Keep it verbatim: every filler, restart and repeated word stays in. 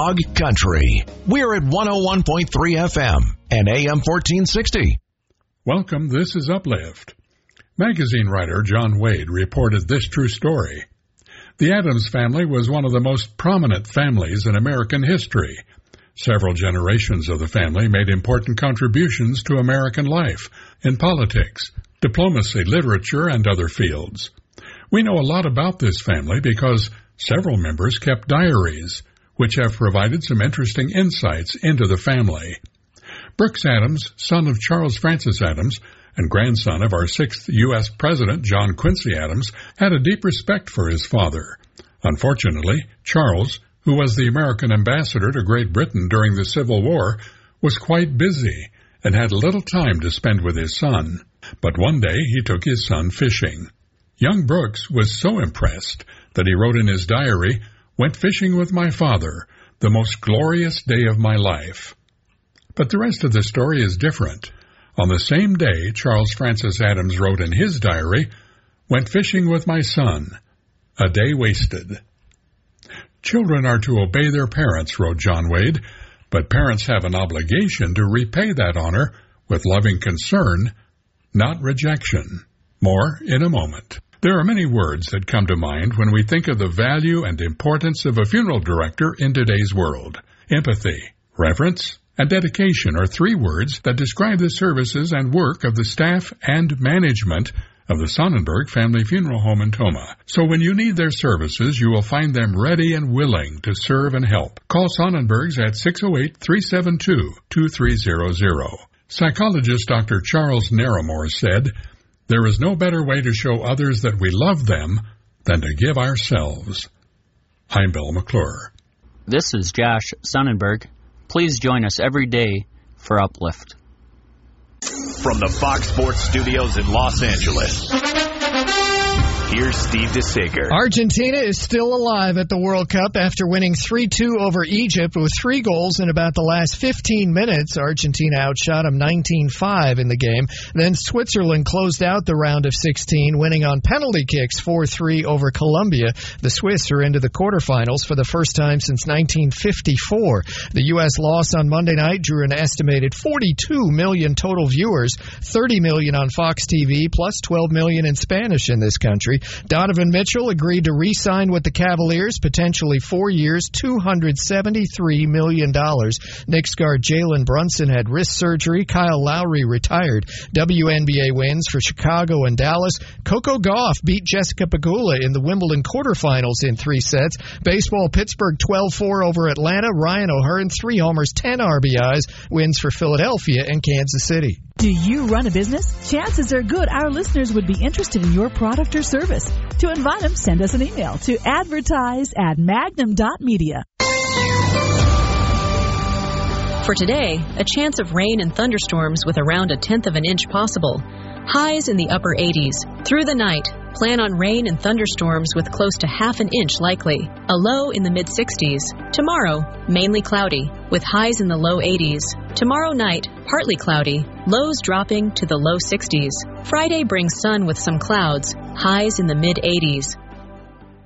Dog Country. We're at one oh one point three F M and A M fourteen sixty. Welcome, this is Uplift. Magazine writer John Wade reported this true story. The Addams family was one of the most prominent families in American history. Several generations of the family made important contributions to American life in politics, diplomacy, literature, and other fields. We know a lot about this family because several members kept diaries, which have provided some interesting insights into the family. Brooks Adams, son of Charles Francis Adams and grandson of our sixth U S President, John Quincy Adams, had a deep respect for his father. Unfortunately, Charles, who was the American ambassador to Great Britain during the Civil War, was quite busy and had little time to spend with his son. But one day he took his son fishing. Young Brooks was so impressed that he wrote in his diary, "Went fishing with my father, the most glorious day of my life." But the rest of the story is different. On the same day, Charles Francis Adams wrote in his diary, "Went fishing with my son, a day wasted." Children are to obey their parents, wrote John Wade, but parents have an obligation to repay that honor with loving concern, not rejection. More in a moment. There are many words that come to mind when we think of the value and importance of a funeral director in today's world. Empathy, reverence, and dedication are three words that describe the services and work of the staff and management of the Sonnenberg Family Funeral Home in Tomah. So when you need their services, you will find them ready and willing to serve and help. Call Sonnenbergs at six oh eight, three seven two, two three zero zero. Psychologist Doctor Charles Naramore said, "There is no better way to show others that we love them than to give ourselves." I'm Bill McClure. This is Josh Sonnenberg. Please join us every day for Uplift. From the Fox Sports Studios in Los Angeles, here's Steve DeSaker. Argentina is still alive at the World Cup after winning three two over Egypt with three goals in about the last fifteen minutes. Argentina outshot them nineteen five in the game. Then Switzerland closed out the round of sixteen, winning on penalty kicks four three over Colombia. The Swiss are into the quarterfinals for the first time since nineteen fifty-four. The U S loss on Monday night drew an estimated forty-two million total viewers, thirty million on Fox T V, plus twelve million in Spanish in this country. Donovan Mitchell agreed to re-sign with the Cavaliers, potentially four years, two hundred seventy-three million dollars. Knicks guard Jalen Brunson had wrist surgery. Kyle Lowry retired. W N B A wins for Chicago and Dallas. Coco Gauff beat Jessica Pegula in the Wimbledon quarterfinals in three sets. Baseball, Pittsburgh twelve four over Atlanta. Ryan O'Hearn, three homers, ten R B Is, wins for Philadelphia and Kansas City. Do you run a business? Chances are good our listeners would be interested in your product or service. To invite them, send us an email to advertise at magnum dot media. For today, a chance of rain and thunderstorms with around a tenth of an inch possible. Highs in the upper eighties. Through the night, plan on rain and thunderstorms with close to half an inch likely. A low in the mid-sixties. Tomorrow, mainly cloudy, with highs in the low eighties. Tomorrow night, partly cloudy, lows dropping to the low sixties. Friday brings sun with some clouds, highs in the mid-eighties.